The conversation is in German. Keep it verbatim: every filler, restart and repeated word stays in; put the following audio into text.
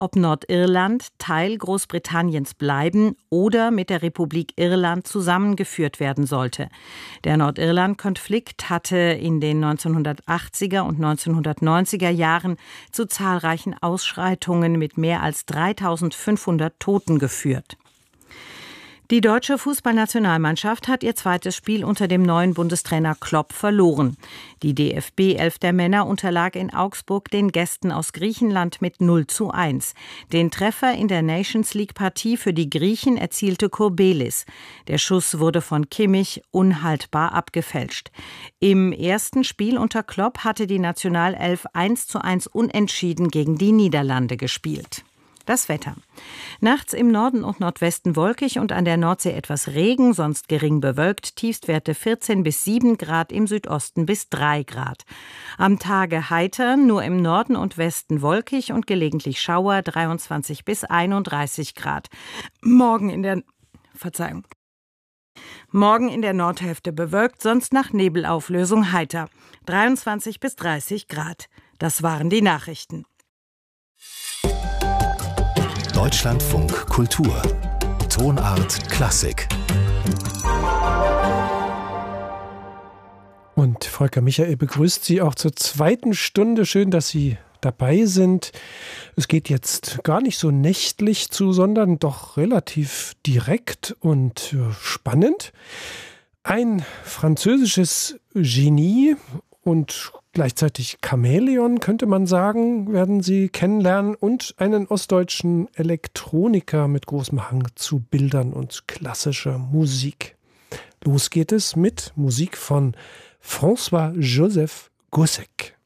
ob Nordirland Teil Großbritanniens bleiben oder mit der Republik Irland zusammengeführt werden sollte. Der Nordirland-Konflikt hatte in den neunzehnhundertachtziger und neunzehnhundertneunziger Jahren zu zahlreichen Ausschreitungen mit mehr als dreitausendfünfhundert Toten geführt. Die deutsche Fußballnationalmannschaft hat ihr zweites Spiel unter dem neuen Bundestrainer Klopp verloren. Die D F B-Elf der Männer unterlag in Augsburg den Gästen aus Griechenland mit null zu eins. Den Treffer in der Nations-League-Partie für die Griechen erzielte Kurbelis. Der Schuss wurde von Kimmich unhaltbar abgefälscht. Im ersten Spiel unter Klopp hatte die Nationalelf eins zu eins unentschieden gegen die Niederlande gespielt. Das Wetter. Nachts im Norden und Nordwesten wolkig und an der Nordsee etwas Regen, sonst gering bewölkt, Tiefstwerte vierzehn bis sieben Grad, im Südosten bis drei Grad. Am Tage heiter, nur im Norden und Westen wolkig und gelegentlich Schauer, dreiundzwanzig bis einunddreißig Grad. Morgen in der, Verzeihung. Morgen in der Nordhälfte bewölkt, sonst nach Nebelauflösung heiter, dreiundzwanzig bis dreißig Grad. Das waren die Nachrichten. Deutschlandfunk Kultur. Tonart Klassik. Und Volker Michael begrüßt Sie auch zur zweiten Stunde. Schön, dass Sie dabei sind. Es geht jetzt gar nicht so nächtlich zu, sondern doch relativ direkt und spannend. Ein französisches Genie und gleichzeitig Chamäleon, könnte man sagen, werden Sie kennenlernen, und einen ostdeutschen Elektroniker mit großem Hang zu Bildern und klassischer Musik. Los geht es mit Musik von François-Joseph Gossec.